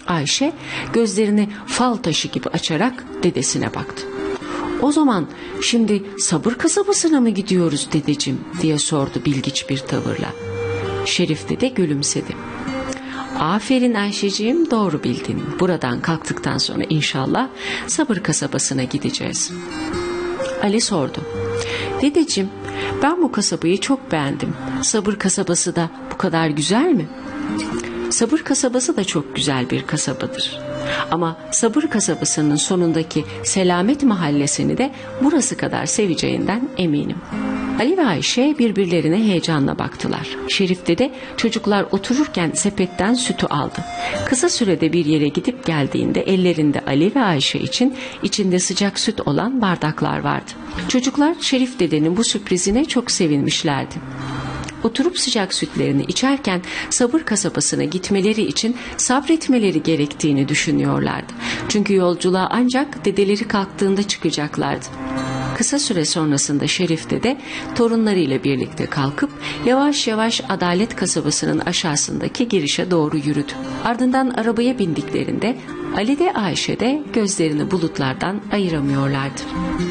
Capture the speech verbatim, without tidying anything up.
Ayşe gözlerini fal taşı gibi açarak dedesine baktı. "O zaman şimdi sabır kasabasına mı gidiyoruz dedeciğim?" diye sordu bilgiç bir tavırla. Şerif dede gülümsedi. "Aferin Ayşeciğim, doğru bildin. Buradan kalktıktan sonra inşallah sabır kasabasına gideceğiz." Ali sordu. "Dedeciğim, ben bu kasabayı çok beğendim. Sabır kasabası da bu kadar güzel mi?" "Sabır kasabası da çok güzel bir kasabadır. Ama Sabır kasabasının sonundaki Selamet mahallesini de burası kadar seveceğinden eminim." Ali ve Ayşe birbirlerine heyecanla baktılar. Şerif dede çocuklar otururken sepetten sütü aldı. Kısa sürede bir yere gidip geldiğinde ellerinde Ali ve Ayşe için içinde sıcak süt olan bardaklar vardı. Çocuklar Şerif dedenin bu sürprizine çok sevinmişlerdi. Oturup sıcak sütlerini içerken Sabır kasabasına gitmeleri için sabretmeleri gerektiğini düşünüyorlardı. Çünkü yolculuğa ancak dedeleri kalktığında çıkacaklardı. Kısa süre sonrasında Şerif dede torunlarıyla birlikte kalkıp yavaş yavaş Adalet kasabasının aşağısındaki girişe doğru yürüdü. Ardından arabaya bindiklerinde Ali de Ayşe de gözlerini bulutlardan ayıramıyorlardı.